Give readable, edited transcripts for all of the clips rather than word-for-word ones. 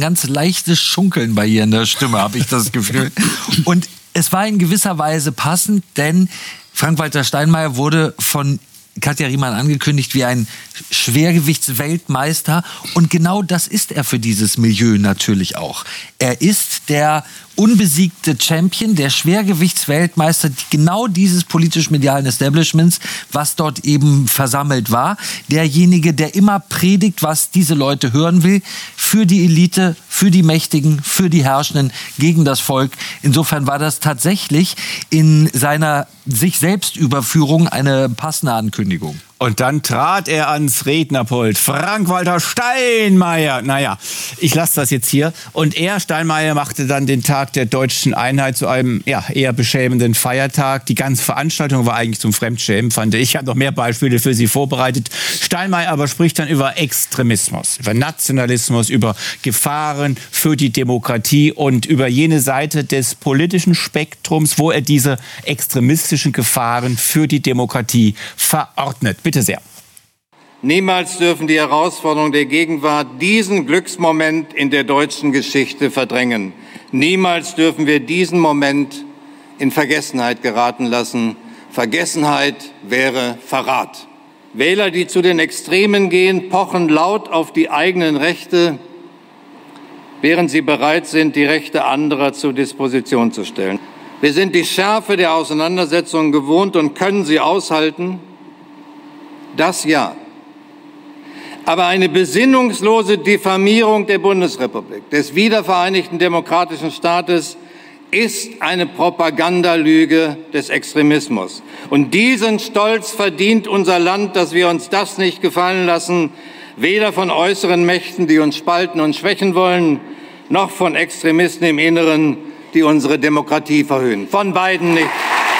ganz leichtes Schunkeln bei ihr in der Stimme, habe ich das Gefühl. Und es war in gewisser Weise passend, denn Frank-Walter Steinmeier wurde von Katja Riemann angekündigt wie ein Schwergewichtsweltmeister. Und genau das ist er für dieses Milieu natürlich auch. Er ist der unbesiegte Champion, der Schwergewichtsweltmeister genau dieses politisch-medialen Establishments, was dort eben versammelt war. Derjenige, der immer predigt, was diese Leute hören will, für die Elite, für die Mächtigen, für die Herrschenden, gegen das Volk. Insofern war das tatsächlich in seiner sich selbst Überführung eine passende Ankündigung. Und dann trat er ans Rednerpult. Frank-Walter Steinmeier. Naja, ich lasse das jetzt hier. Und Steinmeier, machte dann den Tag der deutschen Einheit zu einem eher beschämenden Feiertag. Die ganze Veranstaltung war eigentlich zum Fremdschämen, fand ich. Ich habe noch mehr Beispiele für Sie vorbereitet. Steinmeier aber spricht dann über Extremismus, über Nationalismus, über Gefahren für die Demokratie und über jene Seite des politischen Spektrums, wo er diese extremistischen Gefahren für die Demokratie verordnet. Bitte sehr. Niemals dürfen die Herausforderungen der Gegenwart diesen Glücksmoment in der deutschen Geschichte verdrängen. Niemals dürfen wir diesen Moment in Vergessenheit geraten lassen. Vergessenheit wäre Verrat. Wähler, die zu den Extremen gehen, pochen laut auf die eigenen Rechte, während sie bereit sind, die Rechte anderer zur Disposition zu stellen. Wir sind die Schärfe der Auseinandersetzungen gewohnt und können sie aushalten. Das ja. Aber eine besinnungslose Diffamierung der Bundesrepublik, des wiedervereinigten demokratischen Staates, ist eine Propagandalüge des Extremismus. Und diesen Stolz verdient unser Land, dass wir uns das nicht gefallen lassen, weder von äußeren Mächten, die uns spalten und schwächen wollen, noch von Extremisten im Inneren, die unsere Demokratie verhöhnen. Von beiden nicht.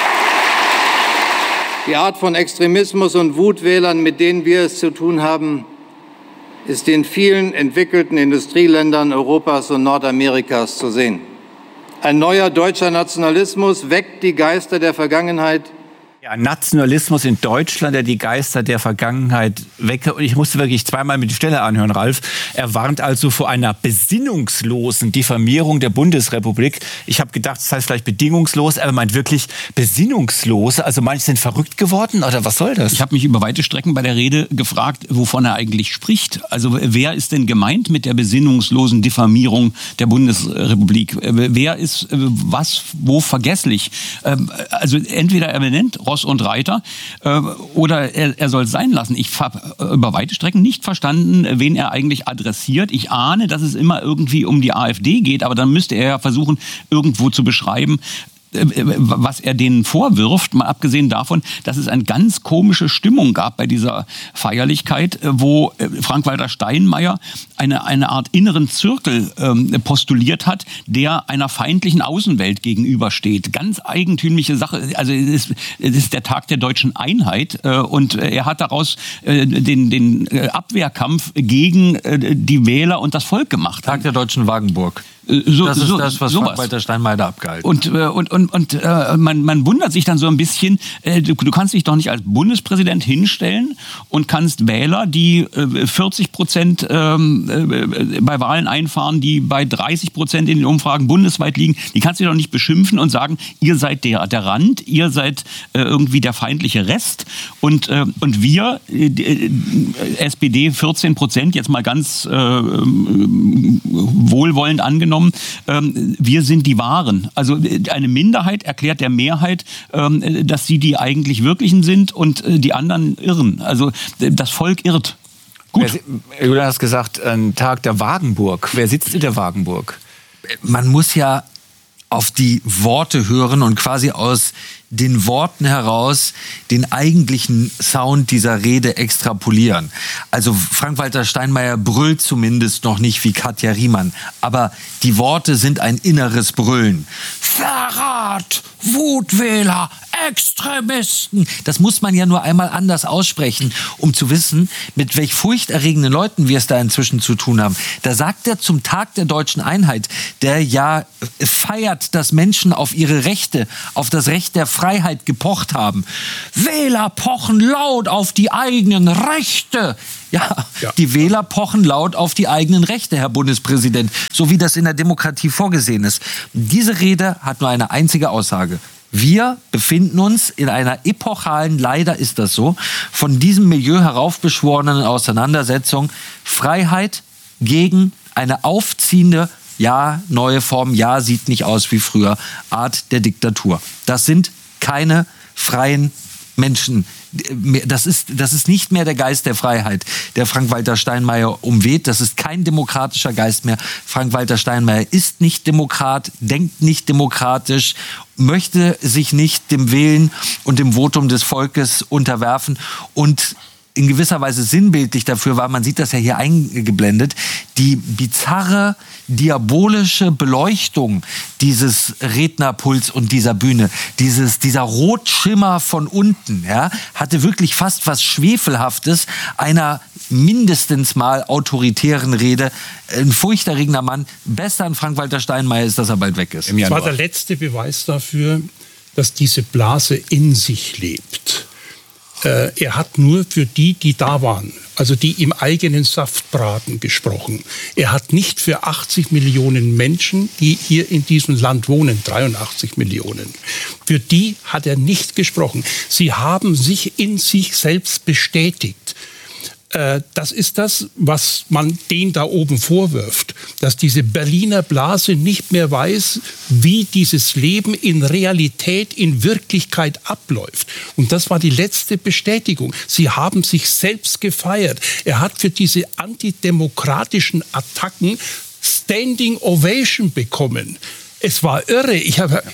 Die Art von Extremismus und Wutwählern, mit denen wir es zu tun haben, ist in vielen entwickelten Industrieländern Europas und Nordamerikas zu sehen. Ein neuer deutscher Nationalismus weckt die Geister der Vergangenheit. Ja, Nationalismus in Deutschland, der die Geister der Vergangenheit wecke. Und ich musste wirklich zweimal mit die Stelle anhören, Ralf. Er warnt also vor einer besinnungslosen Diffamierung der Bundesrepublik. Ich habe gedacht, das heißt vielleicht bedingungslos, aber er meint wirklich besinnungslos. Also manche sind verrückt geworden oder was soll das? Ich habe mich über weite Strecken bei der Rede gefragt, wovon er eigentlich spricht. Also wer ist denn gemeint mit der besinnungslosen Diffamierung der Bundesrepublik? Wer ist wo vergesslich? Also entweder er benennt Ross und Reiter, oder er soll es sein lassen. Ich habe über weite Strecken nicht verstanden, wen er eigentlich adressiert. Ich ahne, dass es immer irgendwie um die AfD geht, aber dann müsste er ja versuchen, irgendwo zu beschreiben, was er denen vorwirft, mal abgesehen davon, dass es eine ganz komische Stimmung gab bei dieser Feierlichkeit, wo Frank-Walter Steinmeier eine Art inneren Zirkel postuliert hat, der einer feindlichen Außenwelt gegenübersteht. Ganz eigentümliche Sache. Also es ist der Tag der deutschen Einheit und er hat daraus den Abwehrkampf gegen die Wähler und das Volk gemacht. Tag der deutschen Wagenburg. Das ist das, was Frank-Walter Steinmeier da abgehalten hat. Und man wundert sich dann so ein bisschen, du kannst dich doch nicht als Bundespräsident hinstellen und kannst Wähler, die 40% bei Wahlen einfahren, die bei 30% in den Umfragen bundesweit liegen, die kannst du doch nicht beschimpfen und sagen, ihr seid der Rand, ihr seid irgendwie der feindliche Rest und wir, SPD 14%, jetzt mal ganz wohlwollend angenommen, wir sind die Wahren. Also eine Minderheit erklärt der Mehrheit, dass sie die eigentlich Wirklichen sind und die anderen irren. Also das Volk irrt. Gut. Du hast gesagt, ein Tag der Wagenburg. Wer sitzt in der Wagenburg? Man muss ja auf die Worte hören und quasi aus den Worten heraus den eigentlichen Sound dieser Rede extrapolieren. Also Frank-Walter Steinmeier brüllt zumindest noch nicht wie Katja Riemann, aber die Worte sind ein inneres Brüllen. Verrat, Wutwähler, Extremisten. Das muss man ja nur einmal anders aussprechen, um zu wissen, mit welch furchterregenden Leuten wir es da inzwischen zu tun haben. Da sagt er zum Tag der deutschen Einheit, der ja feiert, dass Menschen auf ihre Rechte, auf das Recht der Freiheit gepocht haben. Wähler pochen laut auf die eigenen Rechte. Ja, die Wähler pochen laut auf die eigenen Rechte, Herr Bundespräsident, so wie das in der Demokratie vorgesehen ist. Diese Rede hat nur eine einzige Aussage. Wir befinden uns in einer epochalen, leider ist das so, von diesem Milieu heraufbeschworenen Auseinandersetzung. Freiheit gegen eine aufziehende, ja, neue Form, ja, sieht nicht aus wie früher, Art der Diktatur. Das sind keine freien Menschen. Das ist nicht mehr der Geist der Freiheit, der Frank-Walter Steinmeier umweht. Das ist kein demokratischer Geist mehr. Frank-Walter Steinmeier ist nicht Demokrat, denkt nicht demokratisch, möchte sich nicht dem Willen und dem Votum des Volkes unterwerfen und in gewisser Weise sinnbildlich dafür war, man sieht das ja hier eingeblendet, die bizarre, diabolische Beleuchtung dieses Rednerpuls und dieser Bühne, dieser Rotschimmer von unten, ja, hatte wirklich fast was Schwefelhaftes einer mindestens mal autoritären Rede. Ein furchterregender Mann. Besser an Frank-Walter Steinmeier ist, dass er bald weg ist. Das war der letzte Beweis dafür, dass diese Blase in sich lebt. Er hat nur für die da waren, also die im eigenen Saft braten, gesprochen. Er hat nicht für 80 Millionen Menschen, die hier in diesem Land wohnen, 83 Millionen. Für die hat er nicht gesprochen. Sie haben sich in sich selbst bestätigt. Das ist das, was man denen da oben vorwirft, dass diese Berliner Blase nicht mehr weiß, wie dieses Leben in Realität, in Wirklichkeit abläuft. Und das war die letzte Bestätigung. Sie haben sich selbst gefeiert. Er hat für diese antidemokratischen Attacken Standing Ovation bekommen. Es war irre.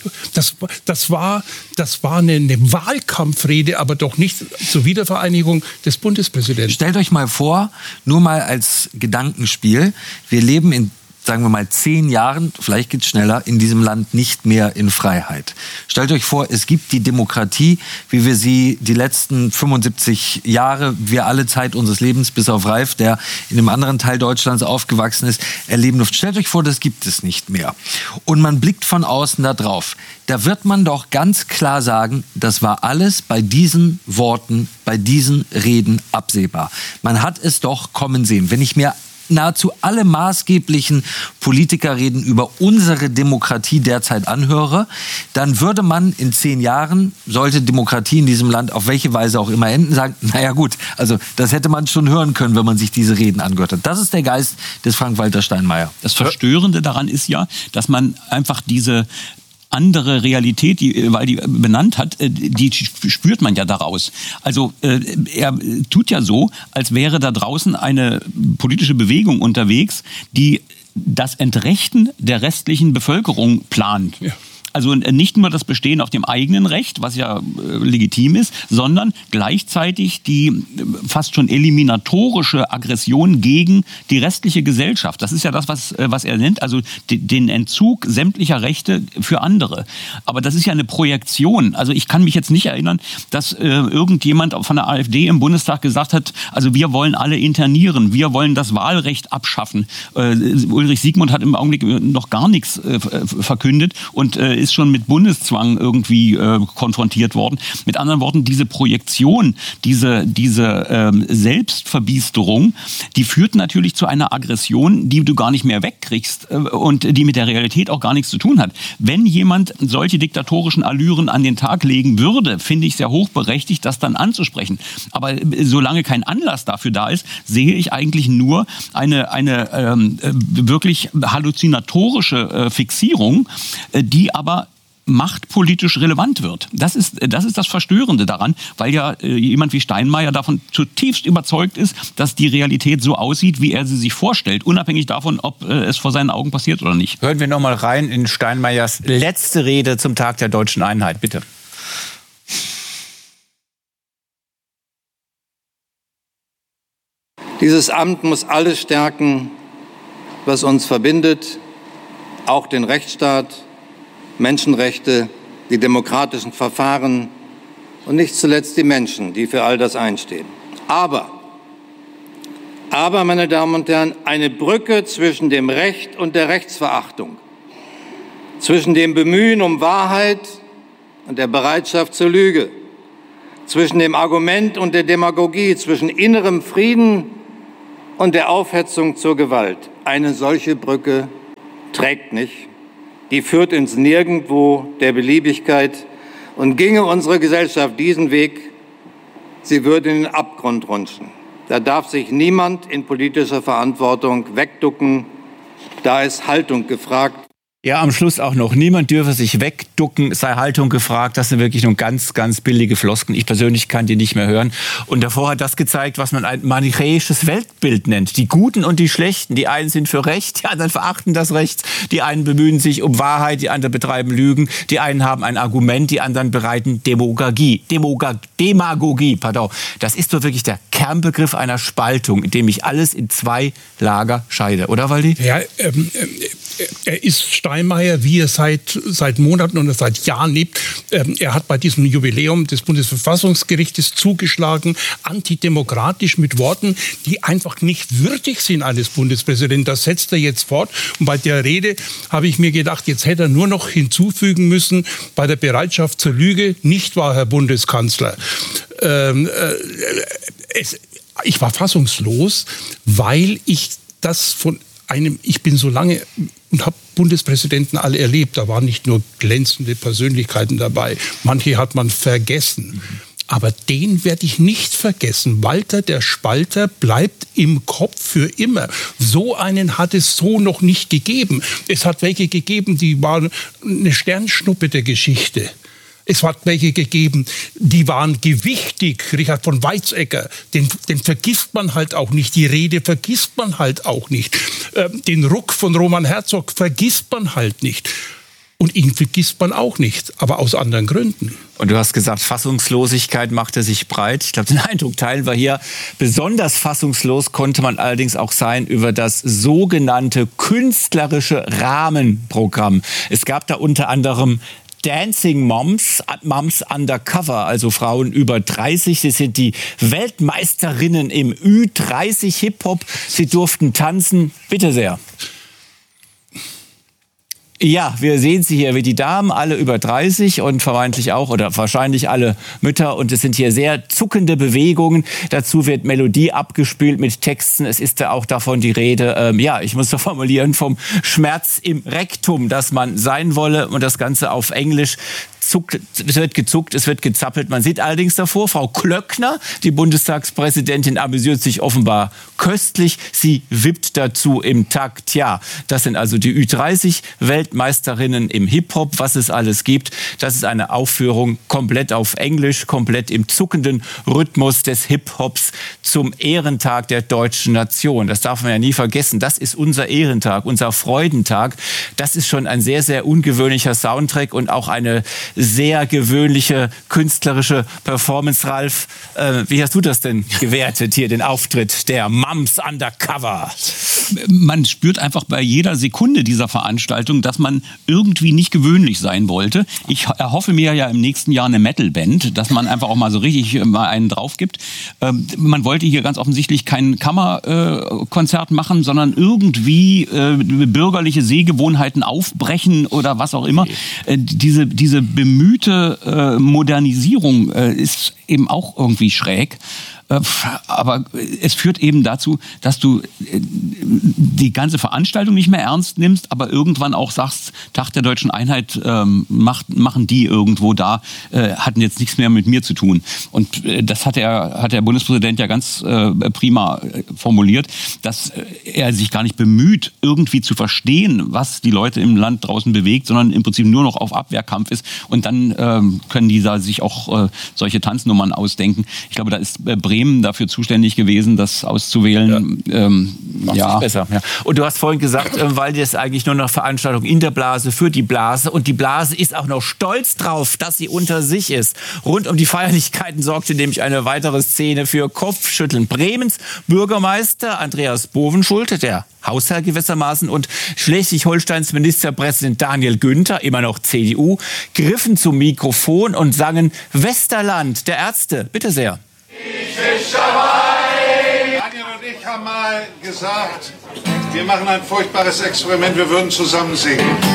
Das war eine Wahlkampfrede, aber doch nicht zur Wiedervereinigung des Bundespräsidenten. Stellt euch mal vor, nur mal als Gedankenspiel, wir leben in, sagen wir mal, 10 Jahren, vielleicht geht's schneller, in diesem Land nicht mehr in Freiheit. Stellt euch vor, es gibt die Demokratie, wie wir sie die letzten 75 Jahre, wir alle Zeit unseres Lebens, bis auf Ralf, der in einem anderen Teil Deutschlands aufgewachsen ist, erleben durften. Stellt euch vor, das gibt es nicht mehr. Und man blickt von außen da drauf. Da wird man doch ganz klar sagen, das war alles bei diesen Worten, bei diesen Reden absehbar. Man hat es doch kommen sehen. Wenn ich mir nahezu alle maßgeblichen Politikerreden über unsere Demokratie derzeit anhöre, dann würde man in 10 Jahren, sollte Demokratie in diesem Land auf welche Weise auch immer enden, sagen, naja gut, also das hätte man schon hören können, wenn man sich diese Reden angehört hat. Das ist der Geist des Frank-Walter Steinmeier. Das Verstörende daran ist ja, dass man einfach diese andere Realität, weil die benannt hat, die spürt man ja daraus. Also er tut ja so, als wäre da draußen eine politische Bewegung unterwegs, die das Entrechten der restlichen Bevölkerung plant. Ja. Also nicht nur das Bestehen auf dem eigenen Recht, was ja legitim ist, sondern gleichzeitig die fast schon eliminatorische Aggression gegen die restliche Gesellschaft. Das ist ja das, was er nennt, also den Entzug sämtlicher Rechte für andere. Aber das ist ja eine Projektion. Also ich kann mich jetzt nicht erinnern, dass irgendjemand von der AfD im Bundestag gesagt hat, also wir wollen alle internieren, wir wollen das Wahlrecht abschaffen. Ulrich Siegmund hat im Augenblick noch gar nichts verkündet und ist schon mit Bundeszwang irgendwie konfrontiert worden. Mit anderen Worten, diese Projektion, diese Selbstverbiesterung, die führt natürlich zu einer Aggression, die du gar nicht mehr wegkriegst und die mit der Realität auch gar nichts zu tun hat. Wenn jemand solche diktatorischen Allüren an den Tag legen würde, finde ich sehr hochberechtigt, das dann anzusprechen. Aber solange kein Anlass dafür da ist, sehe ich eigentlich nur eine wirklich halluzinatorische Fixierung, die aber machtpolitisch relevant wird. Das ist das Verstörende daran, weil ja jemand wie Steinmeier davon zutiefst überzeugt ist, dass die Realität so aussieht, wie er sie sich vorstellt, unabhängig davon, ob es vor seinen Augen passiert oder nicht. Hören wir noch mal rein in Steinmeiers letzte Rede zum Tag der Deutschen Einheit, bitte. Dieses Amt muss alles stärken, was uns verbindet, auch den Rechtsstaat, Menschenrechte, die demokratischen Verfahren und nicht zuletzt die Menschen, die für all das einstehen. Aber, meine Damen und Herren, eine Brücke zwischen dem Recht und der Rechtsverachtung, zwischen dem Bemühen um Wahrheit und der Bereitschaft zur Lüge, zwischen dem Argument und der Demagogie, zwischen innerem Frieden und der Aufhetzung zur Gewalt. Eine solche Brücke trägt nicht. Die führt ins Nirgendwo der Beliebigkeit. Und ginge unsere Gesellschaft diesen Weg, sie würde in den Abgrund rutschen. Da darf sich niemand in politischer Verantwortung wegducken. Da ist Haltung gefragt. Ja, am Schluss auch noch. Niemand dürfe sich wegducken, sei Haltung gefragt. Das sind wirklich nur ganz, ganz billige Floskeln. Ich persönlich kann die nicht mehr hören. Und davor hat das gezeigt, was man ein manichäisches Weltbild nennt. Die Guten und die Schlechten. Die einen sind für Recht, die anderen verachten das Recht. Die einen bemühen sich um Wahrheit, die anderen betreiben Lügen. Die einen haben ein Argument, die anderen bereiten Demagogie. Das ist doch wirklich der Kernbegriff einer Spaltung, in dem ich alles in zwei Lager scheide. Oder, Waldi? Ja, er ist Steinmeier, wie er seit Monaten oder seit Jahren lebt. Er hat bei diesem Jubiläum des Bundesverfassungsgerichtes zugeschlagen, antidemokratisch mit Worten, die einfach nicht würdig sind eines Bundespräsidenten. Das setzt er jetzt fort. Und bei der Rede habe ich mir gedacht, jetzt hätte er nur noch hinzufügen müssen, bei der Bereitschaft zur Lüge, nicht wahr, Herr Bundeskanzler? Ich war fassungslos, weil ich das ich bin so lange und habe Bundespräsidenten alle erlebt. Da waren nicht nur glänzende Persönlichkeiten dabei. Manche hat man vergessen. Aber den werde ich nicht vergessen. Walter der Spalter bleibt im Kopf für immer. So einen hat es so noch nicht gegeben. Es hat welche gegeben, die waren eine Sternschnuppe der Geschichte. Es hat welche gegeben, die waren gewichtig. Richard von Weizsäcker, den vergisst man halt auch nicht. Die Rede vergisst man halt auch nicht. Den Ruck von Roman Herzog vergisst man halt nicht. Und ihn vergisst man auch nicht, aber aus anderen Gründen. Und du hast gesagt, Fassungslosigkeit machte sich breit. Ich glaube, den Eindruck teilen wir hier. Besonders fassungslos konnte man allerdings auch sein über das sogenannte künstlerische Rahmenprogramm. Es gab da unter anderem Dancing Moms Undercover, also Frauen über 30. Sie sind die Weltmeisterinnen im Ü30 Hip-Hop. Sie durften tanzen. Bitte sehr. Ja, wir sehen sie hier, wie die Damen, alle über 30 und vermeintlich auch oder wahrscheinlich alle Mütter. Und es sind hier sehr zuckende Bewegungen. Dazu wird Melodie abgespielt mit Texten. Es ist da auch davon die Rede, ich muss so formulieren, vom Schmerz im Rektum, dass man sein wolle. Und das Ganze auf Englisch. Es wird gezuckt, es wird gezappelt. Man sieht allerdings davor, Frau Klöckner, die Bundestagspräsidentin, amüsiert sich offenbar köstlich. Sie wippt dazu im Takt. Ja, das sind also die Ü30-Weltmeisterinnen im Hip-Hop, was es alles gibt. Das ist eine Aufführung komplett auf Englisch, komplett im zuckenden Rhythmus des Hip-Hops zum Ehrentag der deutschen Nation. Das darf man ja nie vergessen. Das ist unser Ehrentag, unser Freudentag. Das ist schon ein sehr, sehr ungewöhnlicher Soundtrack und auch eine sehr gewöhnliche künstlerische Performance. Ralf, wie hast du das denn gewertet hier, den Auftritt der Moms Undercover? Man spürt einfach bei jeder Sekunde dieser Veranstaltung, dass man irgendwie nicht gewöhnlich sein wollte. Ich erhoffe mir ja im nächsten Jahr eine Metalband, dass man einfach auch mal so richtig mal einen drauf gibt. Man wollte hier ganz offensichtlich kein Kammerkonzert machen, sondern irgendwie bürgerliche Sehgewohnheiten aufbrechen oder was auch immer. Diese bemühte Modernisierung ist eben auch irgendwie schräg. Aber es führt eben dazu, dass du die ganze Veranstaltung nicht mehr ernst nimmst, aber irgendwann auch sagst, Tag der deutschen Einheit machen die irgendwo da, hatten jetzt nichts mehr mit mir zu tun. Und das hat der Bundespräsident ja ganz prima formuliert, dass er sich gar nicht bemüht, irgendwie zu verstehen, was die Leute im Land draußen bewegt, sondern im Prinzip nur noch auf Abwehrkampf ist. Und dann können die da sich auch solche Tanznummern ausdenken. Ich glaube, da ist Bremen dafür zuständig gewesen, das auszuwählen. Ja. Besser. Ja. Und du hast vorhin gesagt, weil das eigentlich nur noch Veranstaltung in der Blase, für die Blase. Und die Blase ist auch noch stolz drauf, dass sie unter sich ist. Rund um die Feierlichkeiten sorgte nämlich eine weitere Szene für Kopfschütteln. Bremens Bürgermeister Andreas Bovenschulte, der Hausherr gewissermaßen, und Schleswig-Holsteins Ministerpräsident Daniel Günther, immer noch CDU, griffen zum Mikrofon und sangen Westerland der Ärzte. Bitte sehr. Daniel und ich haben mal gesagt, wir machen ein furchtbares Experiment, wir würden zusammen singen.